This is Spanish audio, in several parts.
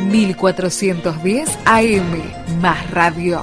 1410 AM, más radio.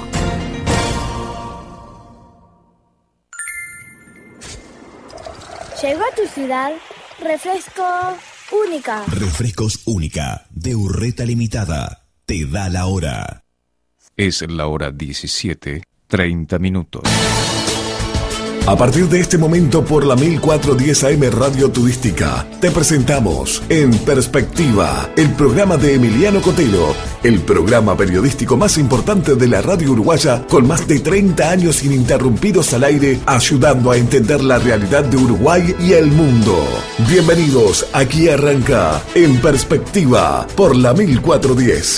Llegó a tu ciudad Refresco Única. Refrescos Única, de Urreta Limitada. Te da la hora. Es la hora 17:30. A partir de este momento, por la 1410 AM Radio Turística, te presentamos En Perspectiva, el programa de Emiliano Cotelo, el programa periodístico más importante de la radio uruguaya, con más de 30 años ininterrumpidos al aire, ayudando a entender la realidad de Uruguay y el mundo. Bienvenidos, aquí arranca En Perspectiva, por la 1410.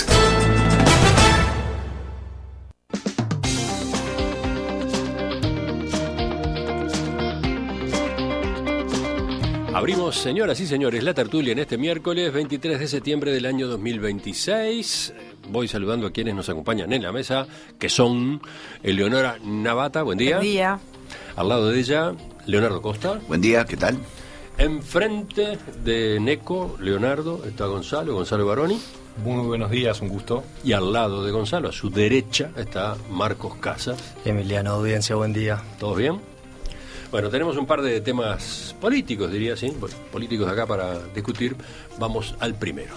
Abrimos, señoras y señores, la tertulia en este miércoles 23 de septiembre del año 2026. Voy saludando a quienes nos acompañan en la mesa, que son Eleonora Navata, buen día. Buen día. Al lado de ella, Leonardo Costa. Buen día, ¿qué tal? Enfrente de Neco, Leonardo, está Gonzalo Baroni. Muy buenos días, un gusto. Y al lado de Gonzalo, a su derecha, está Marcos Casas. Emiliano, audiencia, buen día. ¿Todos bien? Bueno, tenemos un par de temas políticos, diría, ¿sí? Políticos de acá para discutir. Vamos al primero.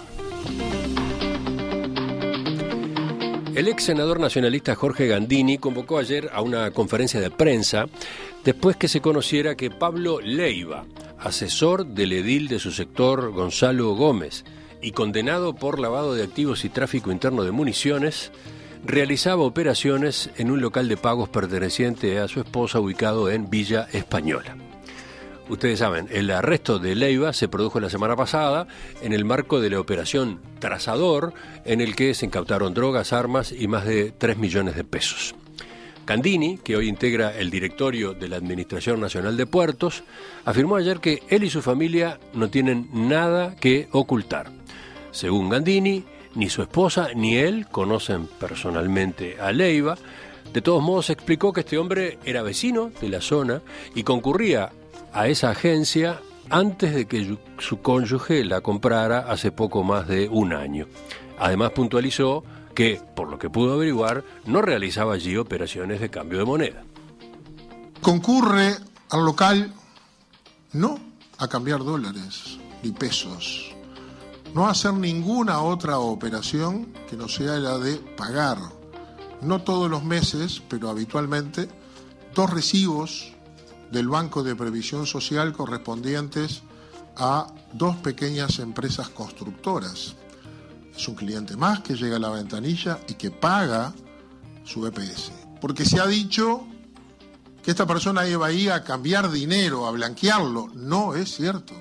El ex senador nacionalista Jorge Gandini convocó ayer a una conferencia de prensa después que se conociera que Pablo Leiva, asesor del edil de su sector Gonzalo Gómez y condenado por lavado de activos y tráfico interno de municiones, realizaba operaciones en un local de pagos perteneciente a su esposa ubicado en Villa Española. Ustedes saben, el arresto de Leiva se produjo la semana pasada en el marco de la operación Trazador, en el que se incautaron drogas, armas y más de 3 millones de pesos. Gandini, que hoy integra el directorio de la Administración Nacional de Puertos, afirmó ayer que él y su familia no tienen nada que ocultar. Según Gandini, ni su esposa ni él conocen personalmente a Leiva. De todos modos, explicó que este hombre era vecino de la zona y concurría a esa agencia antes de que su cónyuge la comprara hace poco más de un año. Además, puntualizó que, por lo que pudo averiguar, no realizaba allí operaciones de cambio de moneda. Concurre al local no a cambiar dólares ni pesos, no hacer ninguna otra operación que no sea la de pagar, no todos los meses, pero habitualmente, 2 recibos del Banco de Previsión Social correspondientes a 2 pequeñas empresas constructoras. Es un cliente más que llega a la ventanilla y que paga su EPS. Porque se ha dicho que esta persona iba ahí a cambiar dinero, a blanquearlo. No es cierto.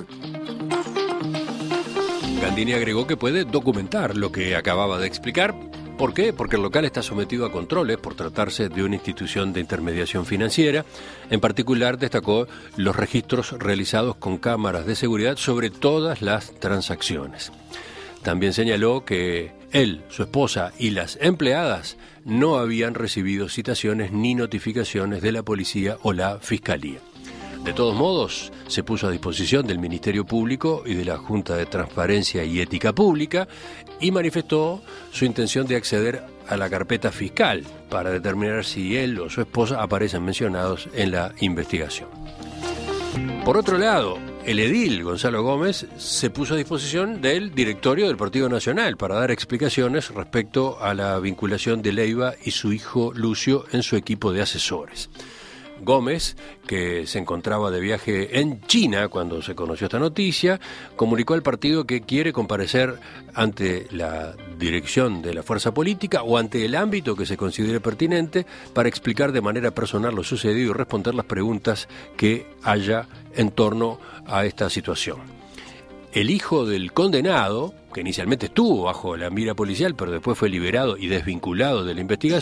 Gandini agregó que puede documentar lo que acababa de explicar. ¿Por qué? Porque el local está sometido a controles por tratarse de una institución de intermediación financiera. En particular, destacó los registros realizados con cámaras de seguridad sobre todas las transacciones. También señaló que él, su esposa y las empleadas no habían recibido citaciones ni notificaciones de la policía o la fiscalía. De todos modos, se puso a disposición del Ministerio Público y de la Junta de Transparencia y Ética Pública y manifestó su intención de acceder a la carpeta fiscal para determinar si él o su esposa aparecen mencionados en la investigación. Por otro lado, el edil Gonzalo Gómez se puso a disposición del directorio del Partido Nacional para dar explicaciones respecto a la vinculación de Leiva y su hijo Lucio en su equipo de asesores. Gómez, que se encontraba de viaje en China cuando se conoció esta noticia, comunicó al partido que quiere comparecer ante la dirección de la fuerza política o ante el ámbito que se considere pertinente para explicar de manera personal lo sucedido y responder las preguntas que haya en torno a esta situación. El hijo del condenado, que inicialmente estuvo bajo la mira policial, pero después fue liberado y desvinculado de la investigación,